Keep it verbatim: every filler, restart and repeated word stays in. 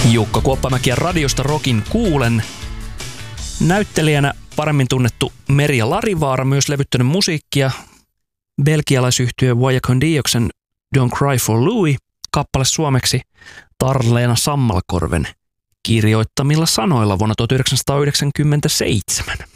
Jukka Kuoppamäki ja radiosta Rockin kuulen. Näyttelijänä paremmin tunnettu Merja Larivaara, myös levyttänyt musiikkia. Belgialaisyhtye Voya con Dioksen Don't Cry for Louis, kappale suomeksi Tarleena Sammalkorven kirjoittamilla sanoilla vuonna tuhatyhdeksänsataayhdeksänkymmentäseitsemän.